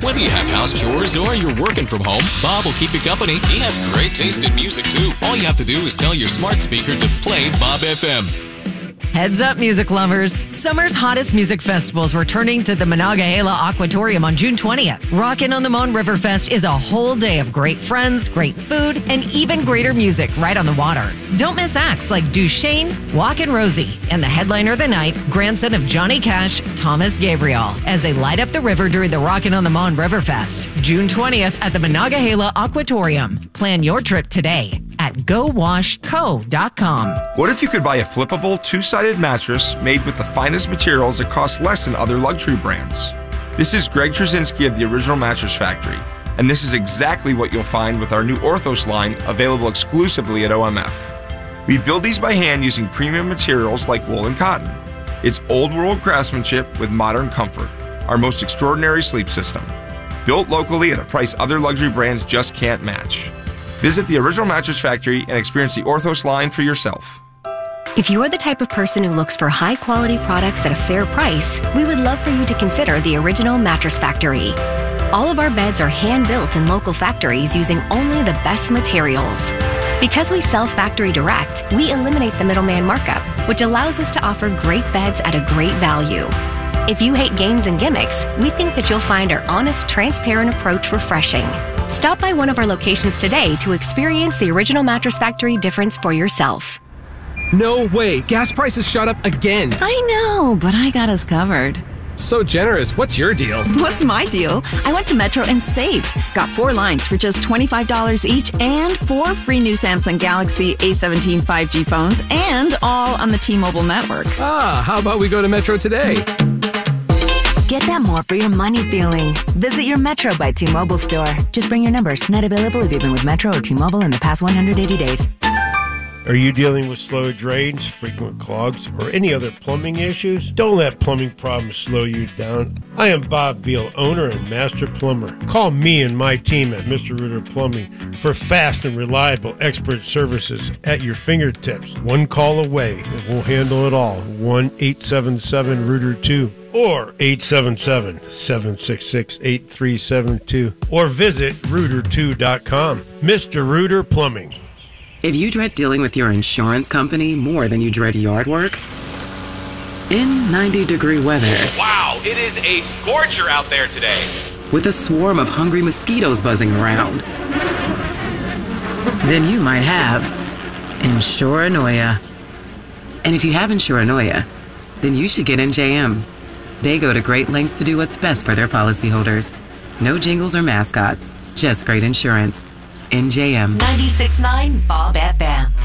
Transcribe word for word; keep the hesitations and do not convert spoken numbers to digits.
Whether you have house chores or you're working from home, Bob will keep you company. He has great taste in music, too. All you have to do is tell your smart speaker to play Bob F M. Heads up, music lovers. Summer's hottest music festivals returning to the Monongahela Aquatorium on June twentieth. Rockin' on the Mon River Fest is a whole day of great friends, great food, and even greater music right on the water. Don't miss acts like Duchesne, Walkin' Rosie, and the headliner of the night, grandson of Johnny Cash, Thomas Gabriel, as they light up the river during the Rockin' on the Mon River Fest. June twentieth at the Monongahela Aquatorium. Plan your trip today at go wash co dot com. What if you could buy a flippable two-sided mattress made with the finest materials that cost less than other luxury brands? This is Greg Trzynski of the Original Mattress Factory, and this is exactly what you'll find with our new Orthos line available exclusively at O M F. We build these by hand using premium materials like wool and cotton. It's old-world craftsmanship with modern comfort, our most extraordinary sleep system. Built locally at a price other luxury brands just can't match. Visit the Original Mattress Factory and experience the Orthos line for yourself. If you're the type of person who looks for high-quality products at a fair price, we would love for you to consider the Original Mattress Factory. All of our beds are hand-built in local factories using only the best materials. Because we sell factory direct, we eliminate the middleman markup, which allows us to offer great beds at a great value. If you hate games and gimmicks, we think that you'll find our honest, transparent approach refreshing. Stop by one of our locations today to experience the Original Mattress Factory difference for yourself. No way! Gas prices shot up again! I know, but I got us covered. So generous. What's your deal? What's my deal? I went to Metro and saved. Got four lines for just twenty-five dollars each and four free new Samsung Galaxy A seventeen five G phones, and all on the T-Mobile network. Ah, how about we go to Metro today? Get that more for your money feeling. Visit your Metro by T-Mobile store. Just bring your numbers. Not available if you've been with Metro or T-Mobile in the past one hundred eighty days. Are you dealing with slow drains, frequent clogs, or any other plumbing issues? Don't let plumbing problems slow you down. I am Bob Beal, owner and master plumber. Call me and my team at Mister Rooter Plumbing for fast and reliable expert services at your fingertips. One call away, and we'll handle it all. one eight seven seven Rooter two or eight seven seven, seven six six, eight three seven two or visit rooter two dot com. Mister Rooter Plumbing. If you dread dealing with your insurance company more than you dread yard work, in ninety degree weather. Wow, it is a scorcher out there today. With a swarm of hungry mosquitoes buzzing around, then you might have Insuranoia. And if you have Insuranoia, then you should get N J M. They go to great lengths to do what's best for their policyholders. No jingles or mascots, just great insurance. N J M. ninety-six point nine Bob F M.